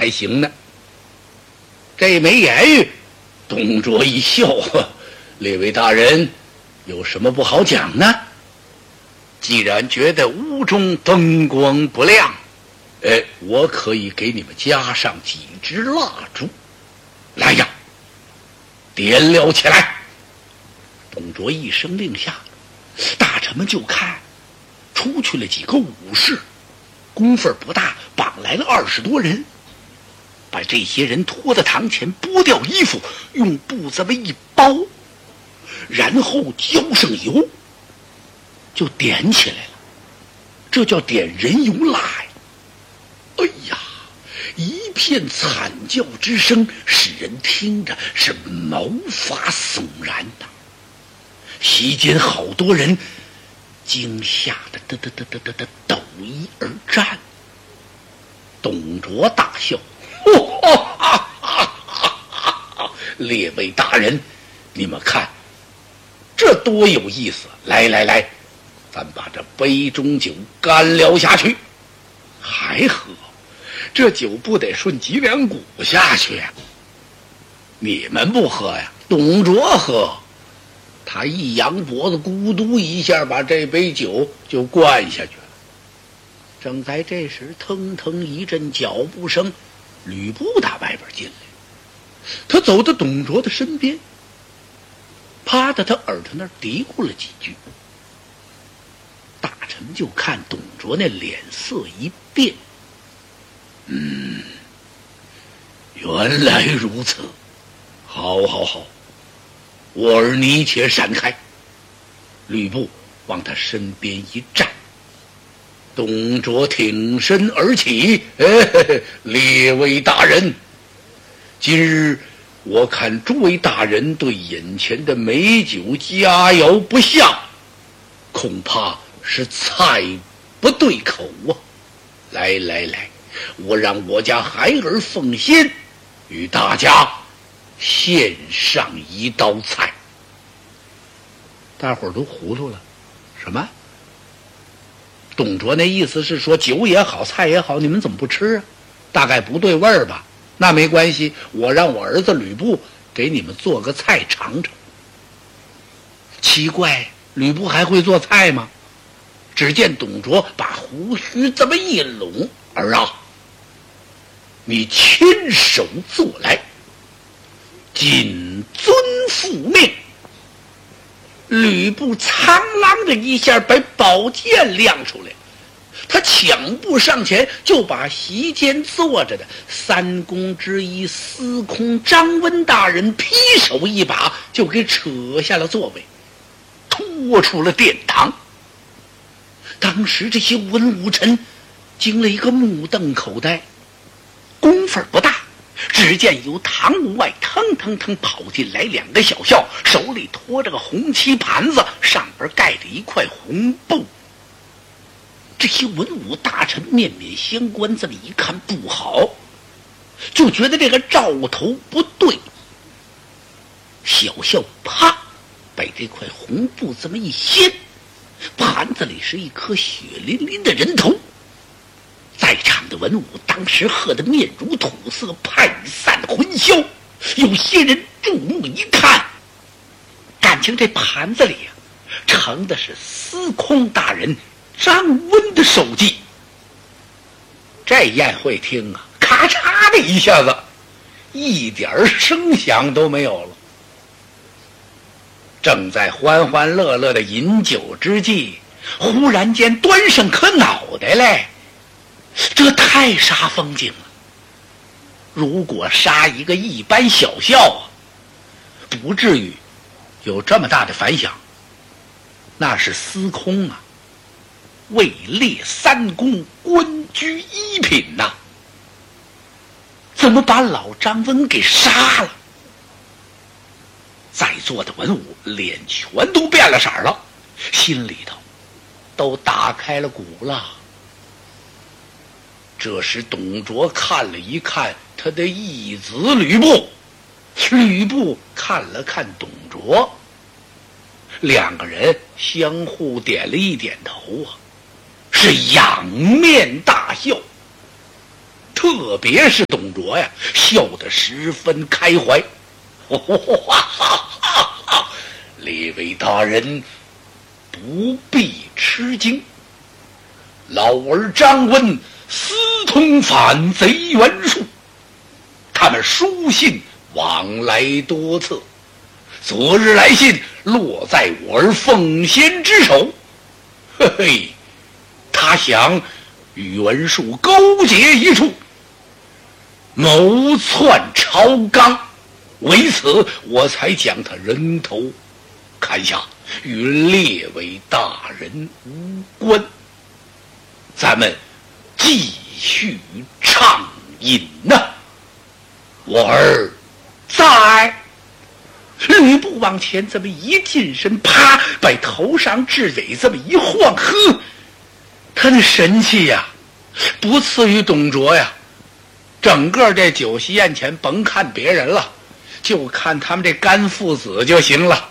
才行呢。这没言语，董卓一笑，列位大人有什么不好讲呢？既然觉得屋中灯光不亮，我可以给你们加上几支蜡烛。来呀，点了起来！董卓一声令下，大臣们就看出去了几个武士，功夫不大，绑来了20多人，把这些人拖到堂前，剥掉衣服，用布这么一包，然后浇上油，就点起来了。这叫点人油蜡呀！哎呀，一片惨叫之声，使人听着是毛发悚然的。席间好多人惊吓的抖衣而战。董卓大笑，列位大人，你们看这多有意思！来来来，咱把这杯中酒干了下去。还喝？这酒不得顺脊梁骨下去呀？你们不喝呀？董卓喝。他一扬脖子，咕嘟一下把这杯酒就灌下去了。正在这时，腾腾一阵脚步声，吕布打外边进来。他走到董卓的身边，趴在他耳朵那儿嘀咕了几句。大臣就看董卓那脸色一变，原来如此，好好好，我儿你且闪开。吕布往他身边一站，董卓挺身而起，列位大人，今日我看诸位大人对眼前的美酒佳肴不下，恐怕是菜不对口啊！来来来，我让我家孩儿奉先，与大家献上一道菜。大伙儿都糊涂了，什么？董卓那意思是说，酒也好，菜也好，你们怎么不吃啊？大概不对味儿吧？那没关系，我让我儿子吕布给你们做个菜尝尝。奇怪，吕布还会做菜吗？只见董卓把胡须这么一拢，儿啊，你亲手做来，谨遵父命。吕布苍啷的一下把宝剑亮出来，他抢步上前，就把席间坐着的三公之一司空张温大人劈手一把就给扯下了座位，拖出了殿堂。当时这些文武臣惊了一个目瞪口呆，功夫不大，只见由堂屋外腾腾腾跑进来2个小校，手里拖着个红漆盘子，上边盖着一块红布。这些文武大臣面面相关，这么一看不好，就觉得这个兆头不对。小校啪把这块红布这么一掀，盘子里是一颗血淋淋的人头。在场的文武当时喝得面如土色，派散魂消。有些人注目一看，感情这盘子里盛的是司空大人张温的手迹。这宴会厅啊，咔嚓的一下子，一点声响都没有了。正在欢欢乐乐的饮酒之际，忽然间端上颗脑袋来，这太煞风景了。如果杀一个一般小校不至于有这么大的反响。那是司空啊，位列3公，官居1品呐，怎么把老张温给杀了？在座的文武脸全都变了色了，心里头都打开了鼓了。这时董卓看了一看他的义子吕布，吕布看了看董卓，2个人相互点了一点头啊，是仰面大笑。特别是董卓卓呀笑得十分开怀。列位大人不必吃惊，老儿张温私通反贼袁术，他们书信往来多次，昨日来信落在我儿奉先之手。嘿嘿，他想与袁术勾结一处，谋篡朝纲，为此我才将他人头砍下，与列位大人无关。咱们继续畅饮呐。我儿在。吕布往前这么一近身，啪，把头上至尾这么一晃，呵，他那神气呀，不次于董卓呀。整个这酒席宴前，甭看别人了，就看他们这干父子就行了。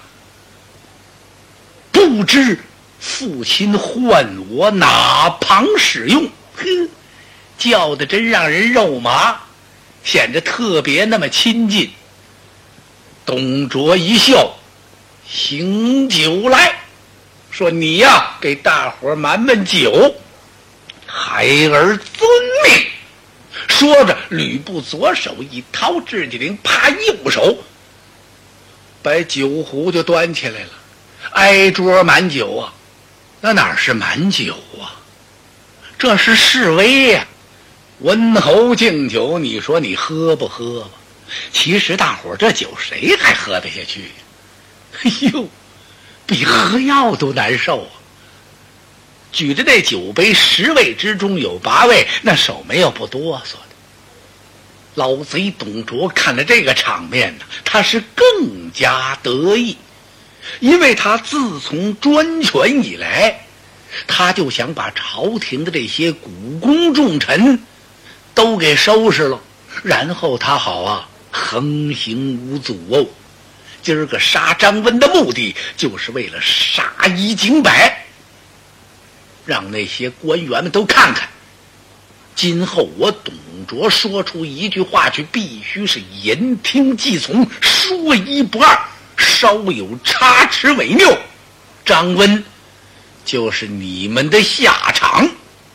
不知父亲唤我哪旁使用，哼，叫的真让人肉麻，显得特别那么亲近。董卓一笑，醒酒来，说你呀，给大伙满满酒。孩儿遵命。说着，吕布左手一掏雉鸡翎，啪，右手把酒壶就端起来了，挨桌满酒啊。那哪是满酒啊，这是示威呀。温侯敬酒，你说你喝不喝吧？其实大伙儿这酒谁还喝得下去呀？哎呦，比喝药都难受啊！举着那酒杯，10位之中有8位那手没有不哆嗦的。老贼董卓看了这个场面呢，他是更加得意，因为他自从专权以来，他就想把朝廷的这些股肱重臣都给收拾了，然后他好啊横行无阻哦。今儿个杀张温的目的就是为了杀一儆百，让那些官员们都看看，今后我董卓说出一句话去，必须是言听计从，说一不二，稍有差池违谬，张温就是你们的下场。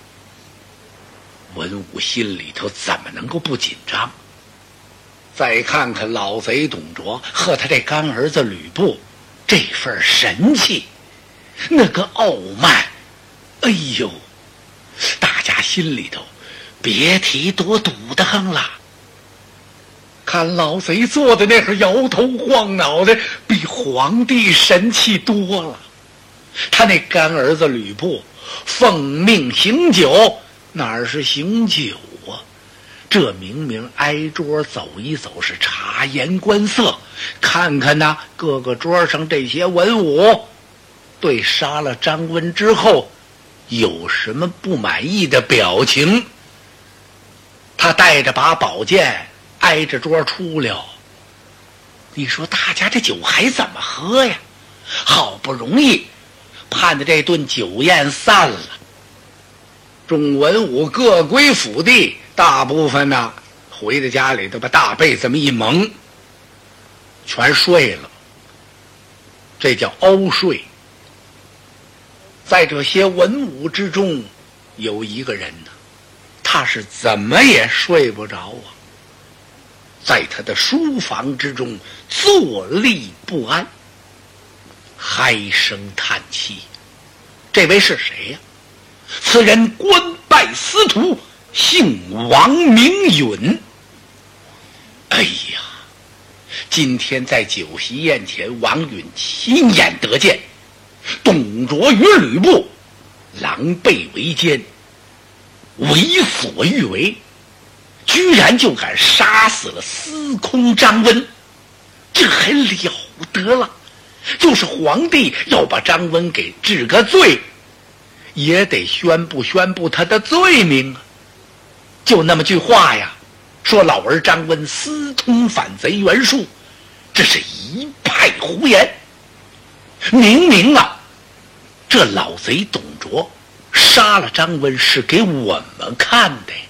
文武心里头怎么能够不紧张？再看看老贼董卓和他这干儿子吕布，这份神气，那个傲慢，哎呦，大家心里头别提多堵得慌了。看老贼坐在那儿摇头晃脑的，比皇帝神气多了。他那干儿子吕布奉命行酒，哪是行酒啊？这明明挨桌走一走，是察言观色，看看呐，各个桌上这些文武对杀了张温之后有什么不满意的表情。他带着把宝剑挨着桌出了，你说大家这酒还怎么喝呀？好不容易盼着这顿酒宴散了，众文武各归府地，大部分呢回到家里头把大被这么一蒙，全睡了，这叫凹睡。在这些文武之中，有一个人呢，他是怎么也睡不着啊，在他的书房之中坐立不安，唉声叹气。这位是谁呀？此人官拜司徒，姓王，名允。哎呀，今天在酒席宴前，王允亲眼得见董卓与吕布狼狈为奸，为所欲为，居然就敢杀死了司空张温，这还了得了？就是皇帝要把张温给治个罪，也得宣布他的罪名啊！就那么句话呀，说老儿张温私通反贼袁术，这是一派胡言。明明啊，这老贼董卓杀了张温是给我们看的呀。